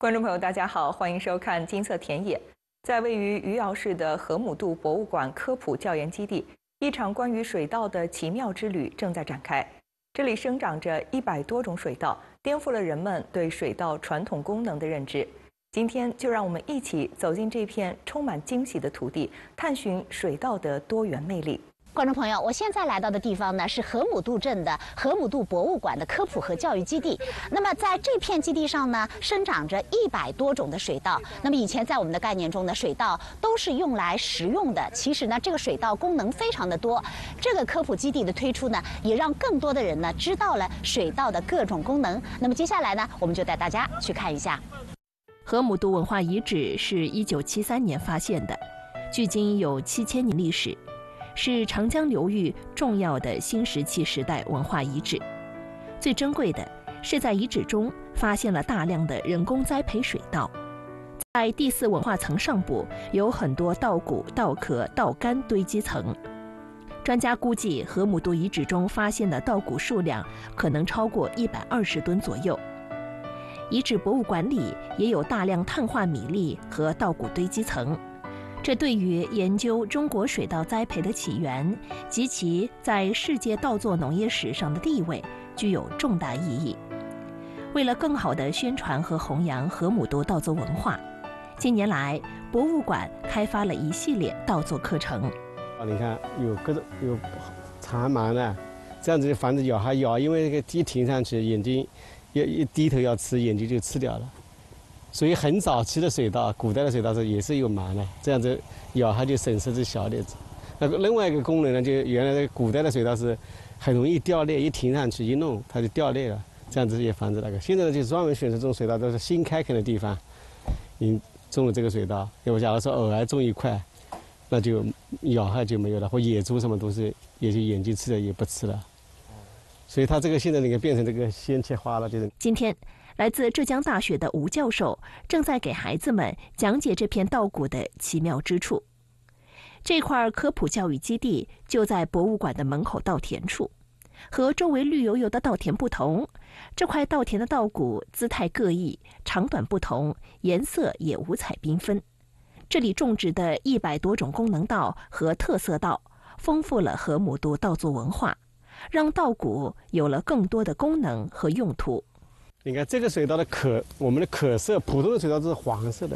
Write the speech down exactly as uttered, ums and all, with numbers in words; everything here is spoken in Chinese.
观众朋友，大家好，欢迎收看《金色田野》。在位于余姚市的河姆渡博物馆科普教研基地，一场关于水稻的奇妙之旅正在展开。这里生长着一百多种水稻，颠覆了人们对水稻传统功能的认知。今天就让我们一起走进这片充满惊喜的土地，探寻水稻的多元魅力。 观众朋友，我现在来到的地方呢是河姆渡镇的河姆渡博物馆的科普和教育基地。那么在这片基地上呢，生长着一百多种的水稻。那么以前在我们的概念中呢，水稻都是用来食用的。其实呢，这个水稻功能非常的多。这个科普基地的推出呢，也让更多的人呢知道了水稻的各种功能。那么接下来呢，我们就带大家去看一下。 河姆渡文化遗址是一九七三年发现的，距今有七千年历史。 是长江流域重要的新石器时代文化遗址。最珍贵的是在遗址中发现了大量的人工栽培水稻。在第四文化层上部有很多稻谷、稻壳、稻杆堆积层。专家估计，河姆渡遗址中发现的稻谷数量可能超过一百二十吨左右。遗址博物馆里也有大量碳化米粒和稻谷堆积层。 这对于研究中国水稻栽培的起源及其在世界稻作农业史上的地位具有重大意义。为了更好地宣传和弘扬河姆渡稻作文化，近年来博物馆开发了一系列稻作课程。 啊，你看有各种有长芒的，这样子防止咬它咬，因为这个一停上去，眼睛要一低头要吃，眼睛就吃掉了。 所以很早期的水稻，古代的水稻是也是有芒的，这样子咬它就省事这小粒子。那个另外一个功能呢，就原来的古代的水稻是很容易掉裂，一停上去一弄它就掉裂了，这样子也防止那个。现在呢就专门选择这种水稻，都是新开垦的地方，你种了这个水稻，要不假如说偶尔种一块，那就咬它就没有了，或野猪什么东西也就眼睛吃了也不吃了。所以它这个现在那个变成这个鲜切花了，就是。 今天。 来自浙江大学的吴教授正在给孩子们讲解这片稻谷的奇妙之处。这块科普教育基地就在博物馆的门口稻田处，和周围绿油油的稻田不同，这块稻田的稻谷姿态各异，长短不同，颜色也五彩缤纷。这里种植的一百多种功能稻和特色稻，丰富了河姆渡稻作文化，让稻谷有了更多的功能和用途。 你看这个水稻的壳，我们的壳色，普通的水稻是黄色的，